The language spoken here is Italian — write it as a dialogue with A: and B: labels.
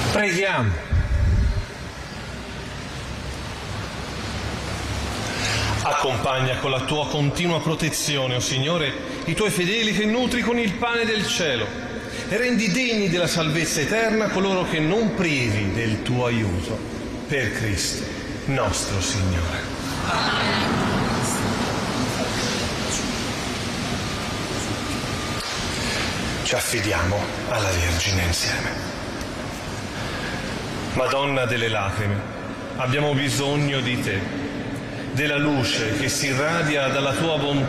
A: Preghiamo. Accompagna con la tua continua protezione, o Signore, i tuoi fedeli che nutri con il pane del cielo e rendi degni della salvezza eterna coloro che non privi del tuo aiuto. Per Cristo nostro Signore. Ci affidiamo alla Vergine insieme. Madonna delle lacrime, abbiamo bisogno di te, della luce che si irradia dalla tua bontà